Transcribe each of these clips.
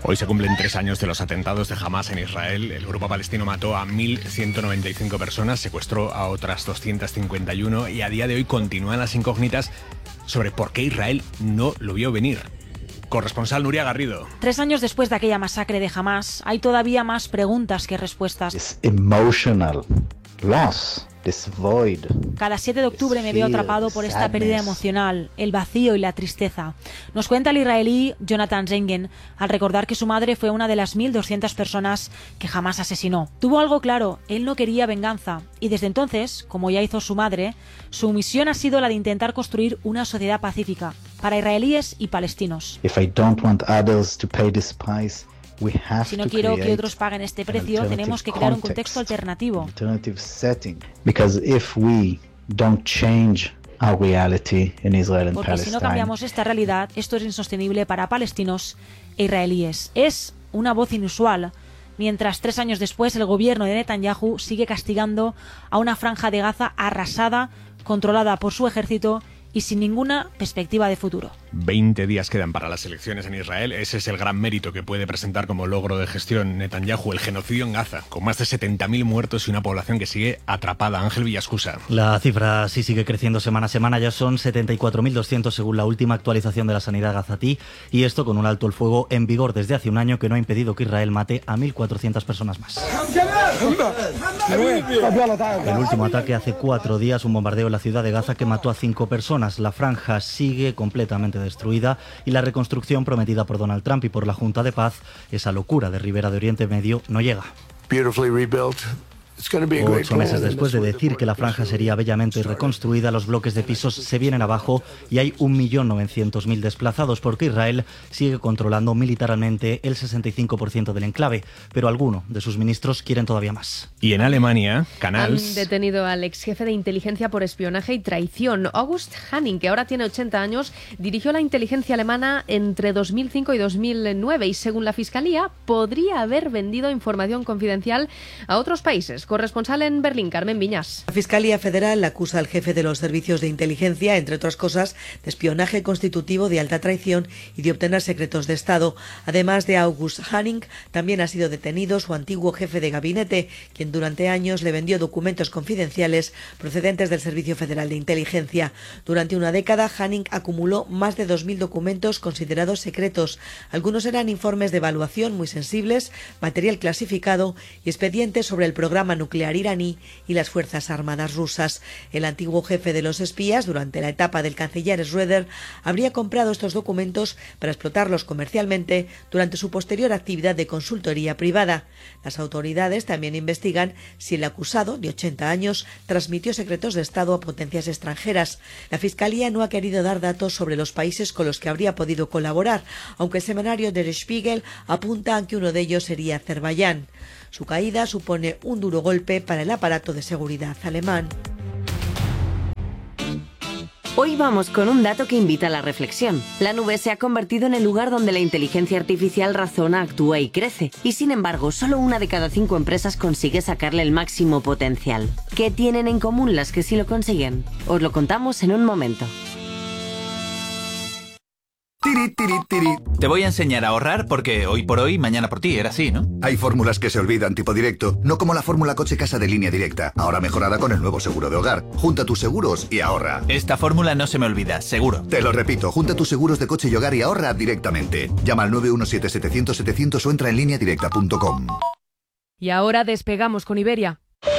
Hoy se cumplen 3 años de los atentados de Hamás en Israel. El grupo palestino mató a 1.195 personas, secuestró a otras 251 y a día de hoy continúan las incógnitas sobre por qué Israel no lo vio venir. Corresponsal Nuria Garrido. 3 años después de aquella masacre de Hamás, hay todavía más preguntas que respuestas. This emotional loss. Cada 7 de octubre me veo atrapado por esta pérdida emocional, el vacío y la tristeza. Nos cuenta el israelí Jonathan Zengen al recordar que su madre fue una de las 1.200 personas que jamás asesinó. Tuvo algo claro, él no quería venganza y desde entonces, como ya hizo su madre, su misión ha sido la de intentar construir una sociedad pacífica para israelíes y palestinos. Si no quiero que otros paguen este precio, tenemos que crear un contexto alternativo. Porque si no cambiamos esta realidad, esto es insostenible para palestinos e israelíes. Es una voz inusual. Mientras 3 años después el gobierno de Netanyahu sigue castigando a una franja de Gaza arrasada, controlada por su ejército y sin ninguna perspectiva de futuro. 20 días quedan para las elecciones en Israel. Ese es el gran mérito que puede presentar como logro de gestión Netanyahu, el genocidio en Gaza, con más de 70.000 muertos y una población que sigue atrapada. Ángel Villascusa. La cifra sí sigue creciendo semana a semana, ya son 74.200 según la última actualización de la sanidad gazatí, y esto con un alto el fuego en vigor desde hace un año que no ha impedido que Israel mate a 1.400 personas más. El último ataque hace 4 días, un bombardeo en la ciudad de Gaza que mató a 5 personas. La franja sigue completamente destruida y la reconstrucción prometida por Donald Trump y por la Junta de Paz, esa locura de Ribera de Oriente Medio, no llega. 8 meses después de decir que la franja sería bellamente reconstruida, los bloques de pisos se vienen abajo y hay 1.900.000 desplazados porque Israel sigue controlando militarmente el 65% del enclave, pero algunos de sus ministros quieren todavía más. Y en Alemania, Canals han detenido al ex jefe de inteligencia por espionaje y traición. August Hanning, que ahora tiene 80 años, dirigió la inteligencia alemana entre 2005 y 2009 y, según la Fiscalía, podría haber vendido información confidencial a otros países. Corresponsal en Berlín, Carmen Viñas. La Fiscalía Federal acusa al jefe de los servicios de inteligencia, entre otras cosas, de espionaje constitutivo, de alta traición y de obtener secretos de Estado. Además de August Hanning, también ha sido detenido su antiguo jefe de gabinete, quien durante años le vendió documentos confidenciales procedentes del Servicio Federal de Inteligencia. Durante una década, Hanning acumuló más de 2.000 documentos considerados secretos. Algunos eran informes de evaluación muy sensibles, material clasificado y expedientes sobre el programa nuclear iraní y las Fuerzas Armadas rusas. El antiguo jefe de los espías, durante la etapa del canciller Schröder, habría comprado estos documentos para explotarlos comercialmente durante su posterior actividad de consultoría privada. Las autoridades también investigan si el acusado, de 80 años, transmitió secretos de Estado a potencias extranjeras. La Fiscalía no ha querido dar datos sobre los países con los que habría podido colaborar, aunque el semanario Der Spiegel apunta a que uno de ellos sería Azerbaiyán. Su caída supone un duro golpe para el aparato de seguridad alemán. Hoy vamos con un dato que invita a la reflexión. La nube se ha convertido en el lugar donde la inteligencia artificial razona, actúa y crece. Y sin embargo, solo 1 de cada 5 empresas consigue sacarle el máximo potencial. ¿Qué tienen en común las que sí lo consiguen? Os lo contamos en un momento. Te voy a enseñar a ahorrar porque hoy por hoy, mañana por ti, era así, ¿no? Hay fórmulas que se olvidan tipo directo, no como la fórmula coche-casa de Línea Directa, ahora mejorada con el nuevo seguro de hogar. Junta tus seguros y ahorra. Esta fórmula no se me olvida, seguro. Te lo repito, junta tus seguros de coche y hogar y ahorra directamente. Llama al 917-700-700 o entra en lineadirecta.com. Y ahora despegamos con Iberia.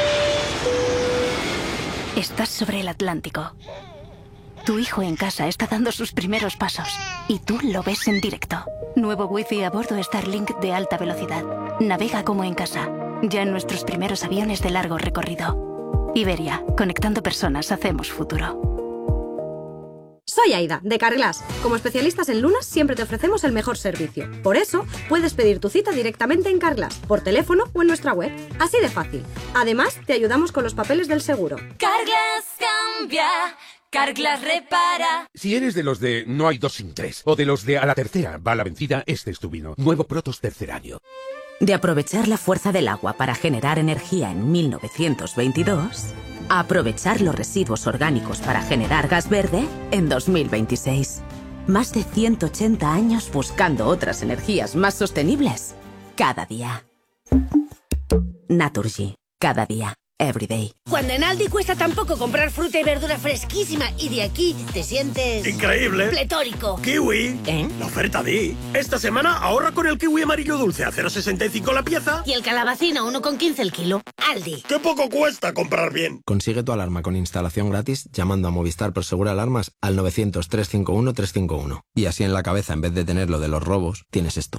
Estás sobre el Atlántico. Tu hijo en casa está dando sus primeros pasos y tú lo ves en directo. Nuevo Wi-Fi a bordo Starlink de alta velocidad. Navega como en casa, ya en nuestros primeros aviones de largo recorrido. Iberia, conectando personas, hacemos futuro. Soy Aida, de Carglass. Como especialistas en lunas siempre te ofrecemos el mejor servicio. Por eso, puedes pedir tu cita directamente en Carglass, por teléfono o en nuestra web. Así de fácil. Además, te ayudamos con los papeles del seguro. Carglass cambia. Carglass repara. Si eres de los de no hay 2 sin 3 o de los de a la tercera va la vencida, este es tu vino. Nuevo Protos tercer año. De aprovechar la fuerza del agua para generar energía en 1922, a aprovechar los residuos orgánicos para generar gas verde en 2026. Más de 180 años buscando otras energías más sostenibles. Cada día. Naturgy. Cada día. Everyday. Cuando en Aldi cuesta tan poco comprar fruta y verdura fresquísima y de aquí te sientes... ¡increíble! ¡Pletórico! ¡Kiwi! La oferta Di. Esta semana ahorra con el kiwi amarillo dulce a 0,65 la pieza. Y el calabacino a 1,15 el kilo. Aldi. ¡Qué poco cuesta comprar bien! Consigue tu alarma con instalación gratis llamando a Movistar Prosegur Alarmas al 900-351-351. Y así en la cabeza, en vez de tener lo de los robos, tienes esto.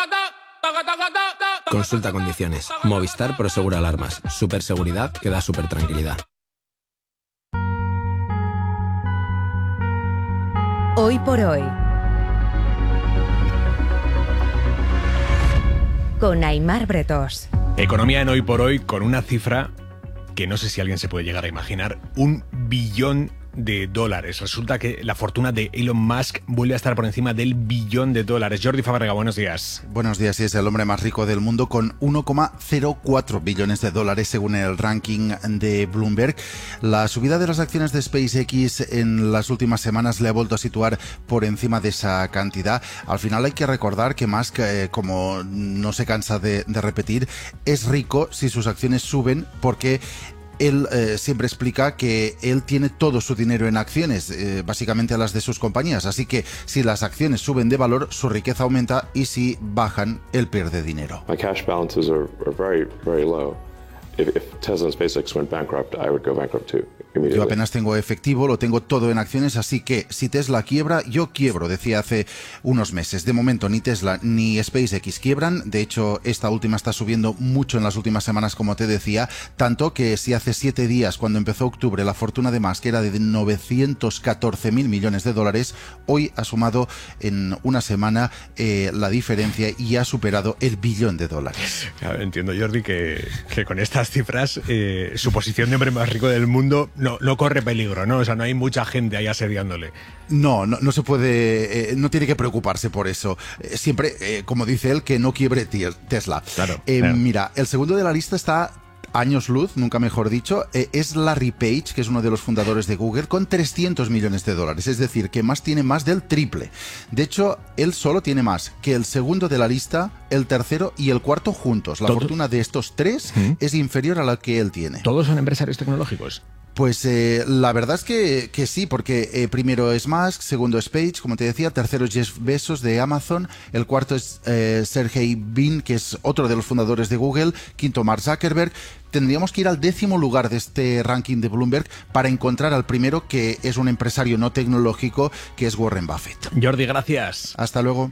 Consulta condiciones. Movistar Prosegur Alarmas. Super seguridad que da super tranquilidad. Hoy por hoy. Con Aimar Bretos. Economía en Hoy por Hoy con una cifra que no sé si alguien se puede llegar a imaginar. $1 billón. Resulta que la fortuna de Elon Musk vuelve a estar por encima del $1 billón. Jordi Fábrega, buenos días. Buenos días, y es el hombre más rico del mundo con $1,04 billones según el ranking de Bloomberg. La subida de las acciones de SpaceX en las últimas semanas le ha vuelto a situar por encima de esa cantidad. Al final hay que recordar que Musk, como no se cansa de repetir, es rico si sus acciones suben, porque él siempre explica que él tiene todo su dinero en acciones, básicamente a las de sus compañías, así que si las acciones suben de valor, su riqueza aumenta, y si bajan, él pierde dinero. My cash balances are very, very low. If Tesla and SpaceX went bankrupt, I would go bankrupt too. Yo apenas tengo efectivo, lo tengo todo en acciones, así que si Tesla quiebra, yo quiebro, decía hace unos meses. De momento ni Tesla ni SpaceX quiebran, de hecho esta última está subiendo mucho en las últimas semanas, como te decía, tanto que si hace 7 días, cuando empezó octubre, la fortuna de Musk era de $914.000 millones, hoy ha sumado en una semana la diferencia y ha superado el $1 billón. Claro, entiendo, Jordi, que con estas cifras su posición de hombre más rico del mundo no corre peligro, ¿no? O sea, no hay mucha gente ahí asediándole. No se puede, no tiene que preocuparse por eso. Siempre, como dice él, que no quiebre Tesla. Claro. Mira, el segundo de la lista está años luz, nunca mejor dicho, es Larry Page, que es uno de los fundadores de Google, con $300 millones. Es decir, que Musk tiene más del triple. De hecho, él solo tiene más que el segundo de la lista, el tercero y el cuarto juntos. La fortuna de estos tres es inferior a la que él tiene. ¿Todos son empresarios tecnológicos? Pues la verdad es que sí, porque primero es Musk, segundo es Page, como te decía, tercero es Jeff Bezos de Amazon, el cuarto es Sergey Brin, que es otro de los fundadores de Google, quinto Mark Zuckerberg. Tendríamos que ir al 10º lugar de este ranking de Bloomberg para encontrar al primero, que es un empresario no tecnológico, que es Warren Buffett. Jordi, gracias. Hasta luego.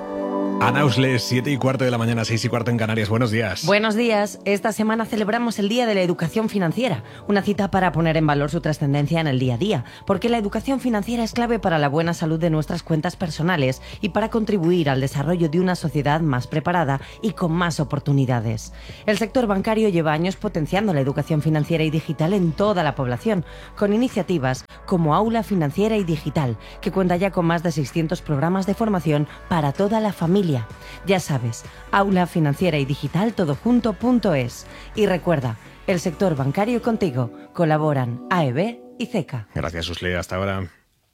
Ana Usles, 7:15 de la mañana, 6:15 en Canarias. Buenos días. Buenos días. Esta semana celebramos el Día de la Educación Financiera, una cita para poner en valor su trascendencia en el día a día, porque la educación financiera es clave para la buena salud de nuestras cuentas personales y para contribuir al desarrollo de una sociedad más preparada y con más oportunidades. El sector bancario lleva años potenciando la educación financiera y digital en toda la población, con iniciativas como Aula Financiera y Digital, que cuenta ya con más de 600 programas de formación para toda la familia. Ya sabes, Aula Financiera y Digital todojunto.es. Y recuerda, el sector bancario contigo. Colaboran AEB y CECA. Gracias, Usle, hasta ahora.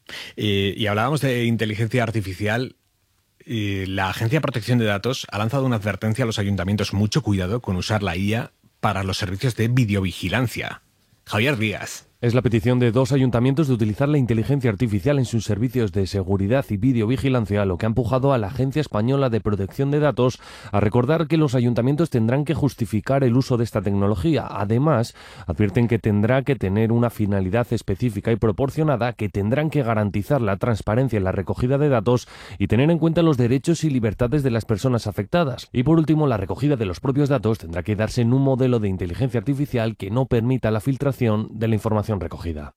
Y hablábamos de inteligencia artificial. La Agencia de Protección de Datos ha lanzado una advertencia a los ayuntamientos: mucho cuidado con usar la IA para los servicios de videovigilancia. Javier Díaz. Es la petición de 2 ayuntamientos de utilizar la inteligencia artificial en sus servicios de seguridad y videovigilancia, lo que ha empujado a la Agencia Española de Protección de Datos a recordar que los ayuntamientos tendrán que justificar el uso de esta tecnología. Además, advierten que tendrá que tener una finalidad específica y proporcionada, que tendrán que garantizar la transparencia en la recogida de datos y tener en cuenta los derechos y libertades de las personas afectadas. Y por último, la recogida de los propios datos tendrá que darse en un modelo de inteligencia artificial que no permita la filtración de la información recogida.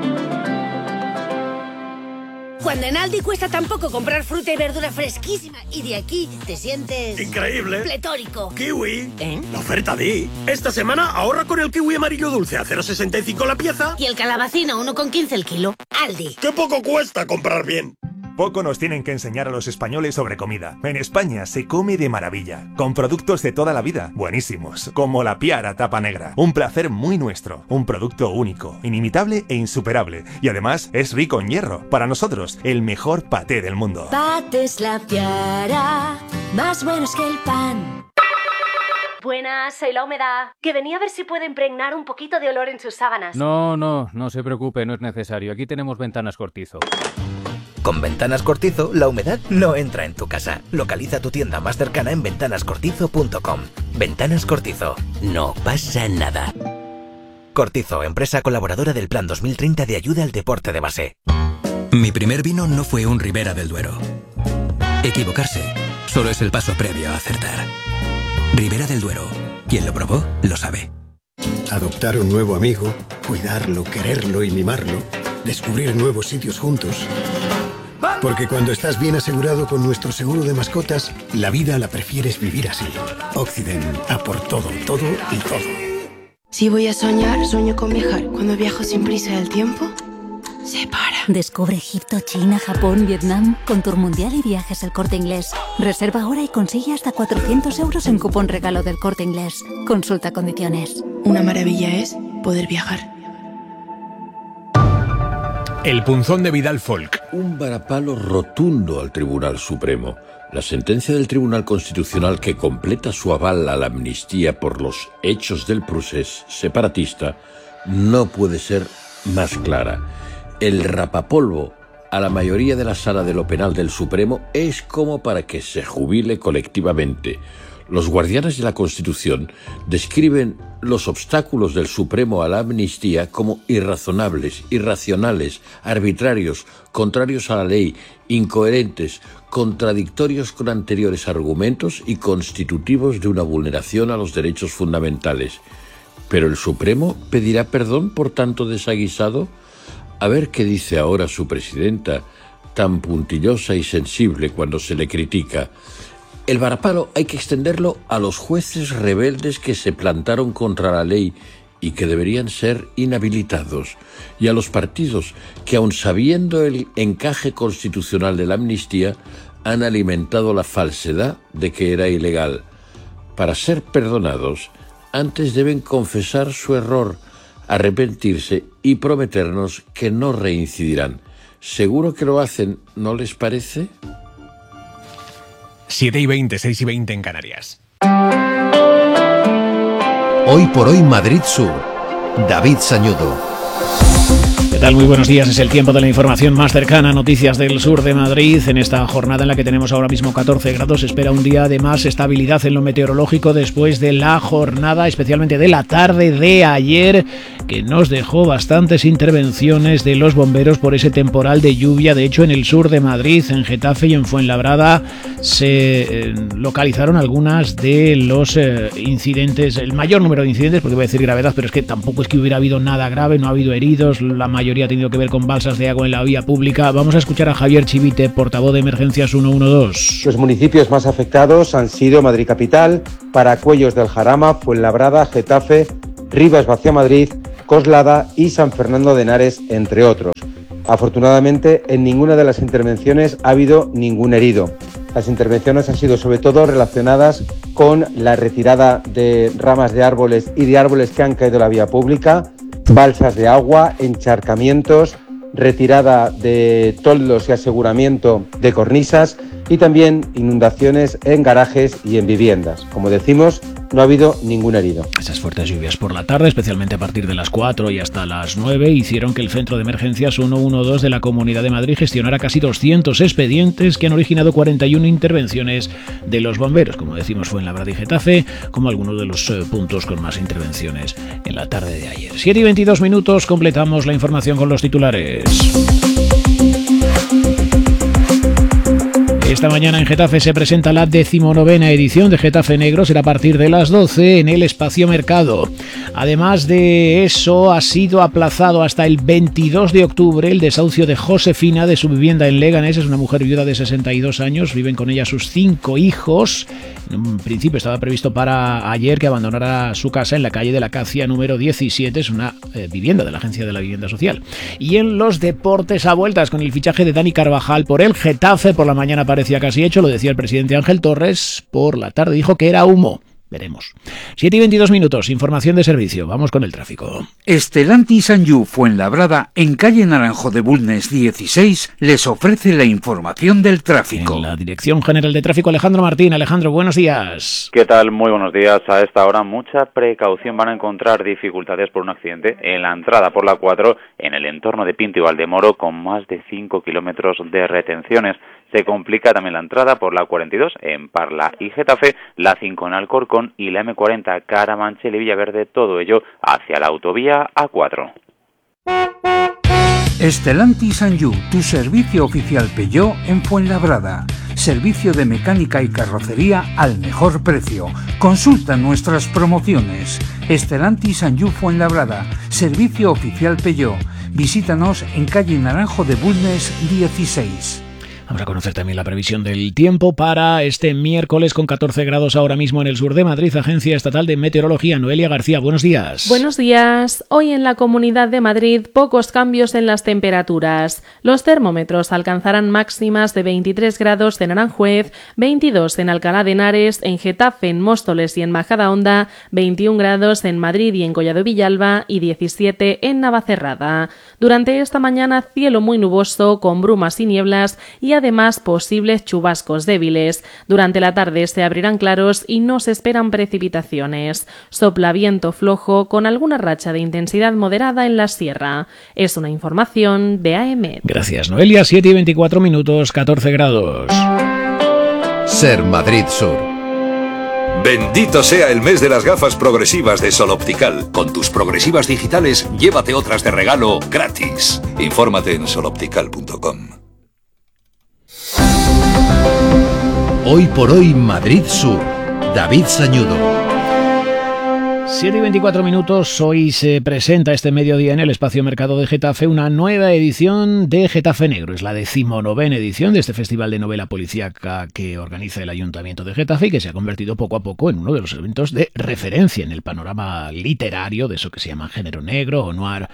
Cuando en Aldi cuesta tan poco comprar fruta y verdura fresquísima y de aquí te sientes... ¡increíble! ¡Pletórico! ¡Kiwi! La oferta Di. Esta semana ahorra con el kiwi amarillo dulce a 0,65 la pieza. Y el calabacino a 1,15 el kilo. Aldi. ¡Qué poco cuesta comprar bien! Poco nos tienen que enseñar a los españoles sobre comida. En España se come de maravilla, con productos de toda la vida, buenísimos, como la Piara tapa negra. Un placer muy nuestro, un producto único, inimitable e insuperable. Y además es rico en hierro. Para nosotros, el mejor paté del mundo. Patés La Piara, más buenos que el pan. Buenas, soy La Humedad, que venía a ver si puede impregnar un poquito de olor en sus sábanas. No se preocupe, no es necesario. Aquí tenemos Ventanas Cortizo. Con Ventanas Cortizo, la humedad no entra en tu casa. Localiza tu tienda más cercana en ventanascortizo.com. Ventanas Cortizo. No pasa nada. Cortizo, empresa colaboradora del Plan 2030 de ayuda al deporte de base. Mi primer vino no fue un Ribera del Duero. Equivocarse solo es el paso previo a acertar. Ribera del Duero. Quien lo probó, lo sabe. Adoptar un nuevo amigo, cuidarlo, quererlo y mimarlo. Descubrir nuevos sitios juntos. Porque cuando estás bien asegurado con nuestro seguro de mascotas, la vida la prefieres vivir así. Occident, a por todo, todo y todo. Si voy a soñar, sueño con viajar. Cuando viajo sin prisa el tiempo se para. Descubre Egipto, China, Japón, Vietnam con Tour Mundial y Viajes El Corte Inglés. Reserva ahora y consigue hasta 400 euros en cupón regalo del Corte Inglés. Consulta condiciones. Una maravilla es poder viajar. El punzón de Vidal Folk. Un varapalo rotundo al Tribunal Supremo. La sentencia del Tribunal Constitucional que completa su aval a la amnistía por los hechos del procés separatista no puede ser más clara. El rapapolvo a la mayoría de la sala de lo penal del Supremo es como para que se jubile colectivamente. Los guardianes de la Constitución describen los obstáculos del Supremo a la amnistía como irrazonables, irracionales, arbitrarios, contrarios a la ley, incoherentes, contradictorios con anteriores argumentos y constitutivos de una vulneración a los derechos fundamentales. ¿Pero el Supremo pedirá perdón por tanto desaguisado? A ver qué dice ahora su presidenta, tan puntillosa y sensible cuando se le critica. El varapalo hay que extenderlo a los jueces rebeldes que se plantaron contra la ley y que deberían ser inhabilitados, y a los partidos que, aun sabiendo el encaje constitucional de la amnistía, han alimentado la falsedad de que era ilegal. Para ser perdonados, antes deben confesar su error, arrepentirse y prometernos que no reincidirán. Seguro que lo hacen, ¿no les parece? 7:20, 6:20 en Canarias. Hoy por hoy Madrid Sur. David Sañudo. ¿Qué tal? Muy buenos días. Es el tiempo de la información más cercana. Noticias del sur de Madrid. En esta jornada en la que tenemos ahora mismo 14 grados, se espera un día de más estabilidad en lo meteorológico después de la jornada, especialmente de la tarde de ayer, que nos dejó bastantes intervenciones de los bomberos por ese temporal de lluvia. De hecho, en el sur de Madrid, en Getafe y en Fuenlabrada, se localizaron algunas de los incidentes, el mayor número de incidentes, porque voy a decir gravedad, pero es que tampoco es que hubiera habido nada grave, no ha habido heridos, la mayoría ha tenido que ver con balsas de agua en la vía pública. Vamos a escuchar a Javier Chivite, portavoz de Emergencias 112. Los municipios más afectados han sido Madrid Capital, Paracuellos del Jarama, Fuenlabrada, Getafe, Rivas Vaciamadrid, Coslada y San Fernando de Henares, entre otros. Afortunadamente, en ninguna de las intervenciones ha habido ningún herido. Las intervenciones han sido sobre todo relacionadas con la retirada de ramas de árboles y de árboles que han caído en la vía pública, balsas de agua, encharcamientos, retirada de toldos y aseguramiento de cornisas y también inundaciones en garajes y en viviendas. Como decimos, no ha habido ningún herido. Esas fuertes lluvias por la tarde, especialmente a partir de las 4 y hasta las 9, hicieron que el Centro de Emergencias 112 de la Comunidad de Madrid gestionara casi 200 expedientes que han originado 41 intervenciones de los bomberos. Como decimos, fue en Fuenlabrada y Getafe, como algunos de los puntos con más intervenciones en la tarde de ayer. 7:22 minutos, completamos la información con los titulares. Esta mañana en Getafe se presenta la 19ª edición de Getafe Negro, será a partir de las 12 en el Espacio Mercado. Además de eso, ha sido aplazado hasta el 22 de octubre el desahucio de Josefina de su vivienda en Leganés. Es una mujer viuda de 62 años, viven con ella sus 5 hijos. En un principio estaba previsto para ayer que abandonara su casa en la calle de la Acacia número 17, es una vivienda de la Agencia de la Vivienda Social. Y en los deportes a vueltas con el fichaje de Dani Carvajal por el Getafe, por la mañana parecía casi hecho, lo decía el presidente Ángel Torres, por la tarde dijo que era humo. Veremos. 7:22, información de servicio. Vamos con el tráfico. Stellantis Sanyu Fuenlabrada, en calle Naranjo de Bulnes 16, les ofrece la información del tráfico. En la Dirección General de Tráfico, Alejandro Martín. Alejandro, buenos días. ¿Qué tal? Muy buenos días. A esta hora mucha precaución, van a encontrar dificultades por un accidente en la entrada por la 4 en el entorno de Pinto y Valdemoro con más de 5 kilómetros de retenciones. Se complica también la entrada por la 42 en Parla y Getafe, la 5 en Alcorcón y la M40 Carabanchel y Villaverde, todo ello hacia la autovía A4. Stellantis Sanyu, tu servicio oficial Peugeot en Fuenlabrada. Servicio de mecánica y carrocería al mejor precio. Consulta nuestras promociones. Stellantis Sanyu Fuenlabrada, servicio oficial Peugeot. Visítanos en calle Naranjo de Bulnes 16. Vamos a conocer también la previsión del tiempo para este miércoles con 14 grados ahora mismo en el sur de Madrid. Agencia Estatal de Meteorología. Noelia García, buenos días. Buenos días. Hoy en la Comunidad de Madrid pocos cambios en las temperaturas. Los termómetros alcanzarán máximas de 23 grados en Aranjuez, 22 en Alcalá de Henares, en Getafe, en Móstoles y en Majadahonda, 21 grados en Madrid y en Collado Villalba y 17 en Navacerrada. Durante esta mañana cielo muy nuboso con brumas y nieblas y además posibles chubascos débiles. Durante la tarde se abrirán claros y no se esperan precipitaciones. Sopla viento flojo con alguna racha de intensidad moderada en la sierra. Es una información de AEMET. Gracias, Noelia. 7:24, 14 grados. Ser Madrid Sur. Bendito sea el mes de las gafas progresivas de Sol Optical. Con tus progresivas digitales, llévate otras de regalo gratis. Infórmate en soloptical.com. Hoy por hoy Madrid Sur. David Sañudo. 7:24, hoy se presenta este mediodía en el Espacio Mercado de Getafe una nueva edición de Getafe Negro. Es la 19ª edición de este festival de novela policíaca que organiza el Ayuntamiento de Getafe y que se ha convertido poco a poco en uno de los eventos de referencia en el panorama literario de eso que se llama género negro o noir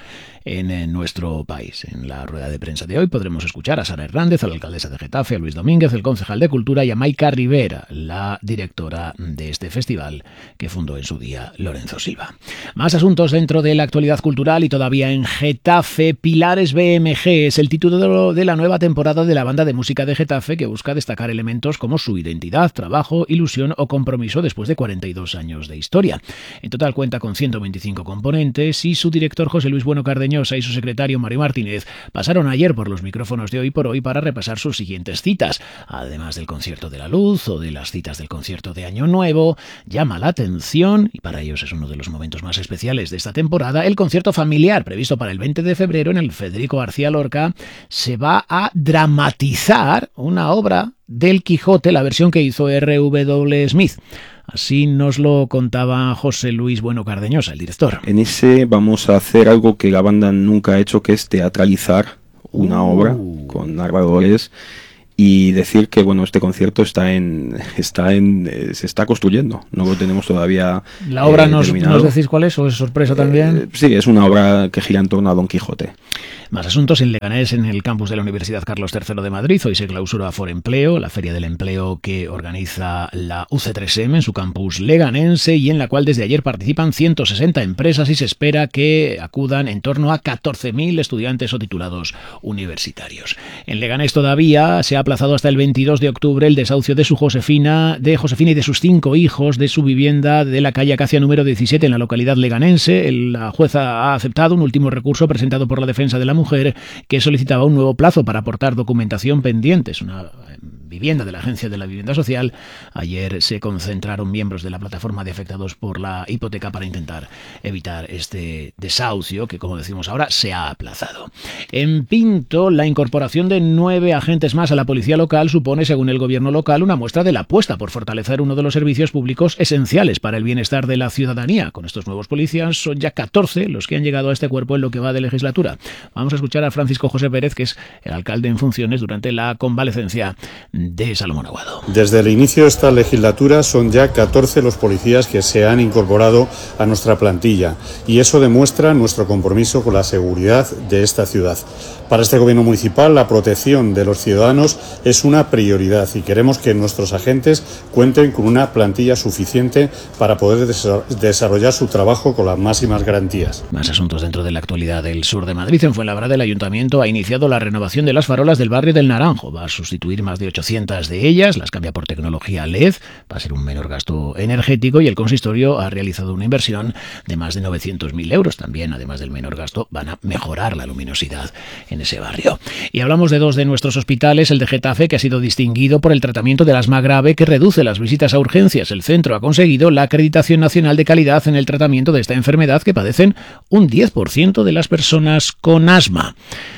en nuestro país. En la rueda de prensa de hoy podremos escuchar a Sara Hernández, a la alcaldesa de Getafe, a Luis Domínguez, el concejal de Cultura, y a Maika Rivera, la directora de este festival que fundó en su día Lorenzo Silva. Más asuntos dentro de la actualidad cultural y todavía en Getafe. Pilares BMG es el título de la nueva temporada de la banda de música de Getafe, que busca destacar elementos como su identidad, trabajo, ilusión o compromiso después de 42 años de historia. En total cuenta con 125 componentes y su director José Luis Bueno Cardeñosa y su secretario Mario Martínez pasaron ayer por los micrófonos de Hoy por Hoy para repasar sus siguientes citas. Además del concierto de la Luz o de las citas del concierto de Año Nuevo, llama la atención, y para ellos es uno de los momentos más especiales de esta temporada, el concierto familiar previsto para el 20 de febrero en el Federico García Lorca. Se va a dramatizar una obra del Quijote, la versión que hizo R.W. Smith. Así nos lo contaba José Luis Bueno Cardeñosa, el director. En ese vamos a hacer algo que la banda nunca ha hecho, que es teatralizar una obra con narradores y decir que bueno, este concierto se está construyendo, no lo tenemos todavía. ¿La obra nos decís cuál es o es sorpresa también? Sí, es una obra que gira en torno a Don Quijote. Más asuntos en Leganés, en el campus de la Universidad Carlos III de Madrid. Hoy se clausura Forempleo, la feria del empleo que organiza la UC3M en su campus leganense y en la cual desde ayer participan 160 empresas y se espera que acudan en torno a 14.000 estudiantes o titulados universitarios. En Leganés todavía se ha aplazado hasta el 22 de octubre el desahucio de Josefina y de sus 5 hijos de su vivienda de la calle Acacia número 17 en la localidad leganense. La jueza ha aceptado un último recurso presentado por la defensa de la mujer que solicitaba un nuevo plazo para aportar documentación pendiente. Es una vivienda de la Agencia de la Vivienda Social, ayer se concentraron miembros de la plataforma de afectados por la hipoteca para intentar evitar este desahucio que, como decimos ahora, se ha aplazado. En Pinto, la incorporación de 9 agentes más a la policía local supone, según el gobierno local, una muestra de la apuesta por fortalecer uno de los servicios públicos esenciales para el bienestar de la ciudadanía. Con estos nuevos policías son ya 14 los que han llegado a este cuerpo en lo que va de legislatura. Vamos a escuchar a Francisco José Pérez, que es el alcalde en funciones durante la convalecencia de Salomón Aguado. Desde el inicio de esta legislatura son ya 14 los policías que se han incorporado a nuestra plantilla y eso demuestra nuestro compromiso con la seguridad de esta ciudad. Para este gobierno municipal, la protección de los ciudadanos es una prioridad y queremos que nuestros agentes cuenten con una plantilla suficiente para poder desarrollar su trabajo con las máximas garantías. Más asuntos dentro de la actualidad del sur de Madrid. En Fuenlabrada, el Ayuntamiento ha iniciado la renovación de las farolas del barrio del Naranjo. Va a sustituir más de 800 de ellas, las cambia por tecnología LED, va a ser un menor gasto energético y el consistorio ha realizado una inversión de más de 900.000 euros. También, además del menor gasto, van a mejorar la luminosidad en ese barrio. Y hablamos de 2 de nuestros hospitales, el de Getafe, que ha sido distinguido por el tratamiento del asma grave que reduce las visitas a urgencias. El centro ha conseguido la acreditación nacional de calidad en el tratamiento de esta enfermedad que padecen un 10% de las personas con asma.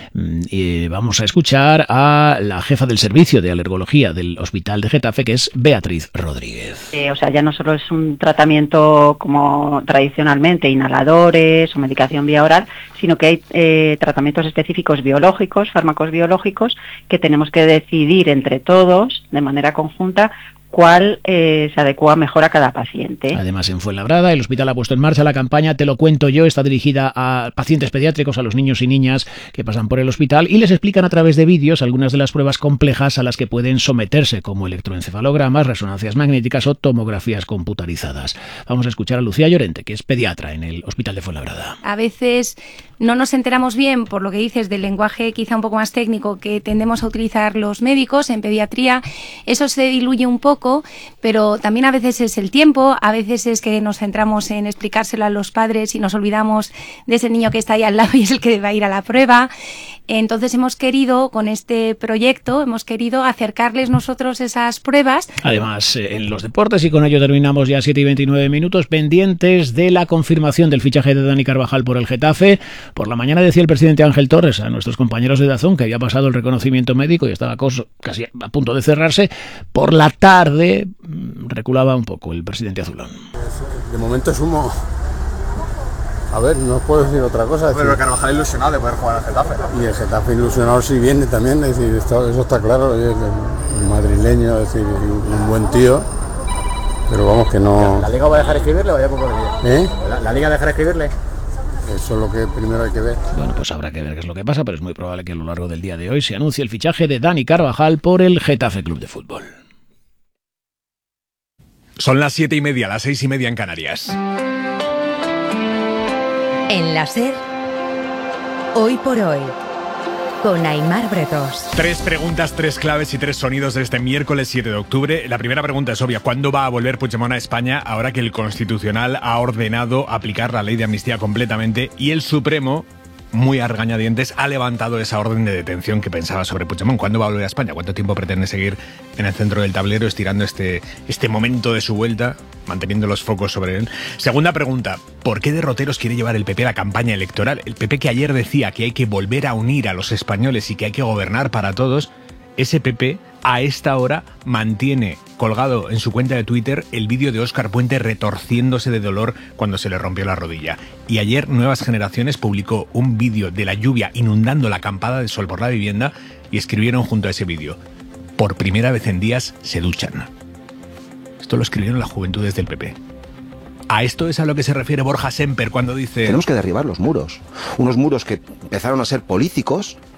Y vamos a escuchar a la jefa del servicio de alergología del Hospital de Getafe, que es Beatriz Rodríguez. O sea, ya no solo es un tratamiento como tradicionalmente, inhaladores o medicación vía oral, sino que hay tratamientos específicos biológicos, fármacos biológicos, que tenemos que decidir entre todos, de manera conjunta, cuál se adecua mejor a cada paciente. Además, en Fuenlabrada, el hospital ha puesto en marcha la campaña Te lo cuento yo. Está dirigida a pacientes pediátricos, a los niños y niñas que pasan por el hospital y les explican a través de vídeos algunas de las pruebas complejas a las que pueden someterse, como electroencefalogramas, resonancias magnéticas o tomografías computarizadas. Vamos a escuchar a Lucía Llorente, que es pediatra en el hospital de Fuenlabrada. A veces no nos enteramos bien, por lo que dices, del lenguaje quizá un poco más técnico que tendemos a utilizar los médicos en pediatría. Eso se diluye un poco, pero también a veces es el tiempo, a veces es que nos centramos en explicárselo a los padres y nos olvidamos de ese niño que está ahí al lado y es el que va a ir a la prueba. Entonces hemos querido, con este proyecto, acercarles nosotros esas pruebas. Además, en los deportes, y con ello terminamos ya 7:29, pendientes de la confirmación del fichaje de Dani Carvajal por el Getafe. Por la mañana decía el presidente Ángel Torres a nuestros compañeros de DAZN que había pasado el reconocimiento médico y estaba casi a punto de cerrarse. Por la tarde reculaba un poco el presidente azulón. De momento es humo. A ver, no puedo decir otra cosa. Pero Carvajal ilusionado de poder jugar al Getafe. Y el Getafe ilusionado sí viene también, es decir, eso está claro. El madrileño, es decir, un buen tío, pero vamos que no... ¿La Liga va a dejar escribirle o ya por el día? ¿La Liga dejará escribirle? Eso es lo que primero hay que ver. Bueno, pues habrá que ver qué es lo que pasa, pero es muy probable que a lo largo del día de hoy se anuncie el fichaje de Dani Carvajal por el Getafe Club de Fútbol. Son las 7:30, las 6:30 en Canarias. En la SER, Hoy por Hoy, con Aimar Bretos. 3 preguntas, 3 claves y 3 sonidos de este miércoles 7 de octubre. La primera pregunta es obvia. ¿Cuándo va a volver Puigdemont a España ahora que el Constitucional ha ordenado aplicar la ley de amnistía completamente y el Supremo, muy a regañadientes, ha levantado esa orden de detención que pensaba sobre Puigdemont? ¿Cuándo va a volver a España? ¿Cuánto tiempo pretende seguir en el centro del tablero estirando este momento de su vuelta, manteniendo los focos sobre él? Segunda pregunta, ¿por qué derroteros quiere llevar el PP a la campaña electoral? El PP, que ayer decía que hay que volver a unir a los españoles y que hay que gobernar para todos, ese PP a esta hora mantiene colgado en su cuenta de Twitter el vídeo de Óscar Puente retorciéndose de dolor cuando se le rompió la rodilla. Y ayer Nuevas Generaciones publicó un vídeo de la lluvia inundando la acampada de Sol por la Vivienda y escribieron junto a ese vídeo: por primera vez en días se duchan. Esto lo escribieron las juventudes del PP. A esto es a lo que se refiere Borja Semper cuando dice: tenemos que derribar los muros. Unos muros que empezaron a ser políticos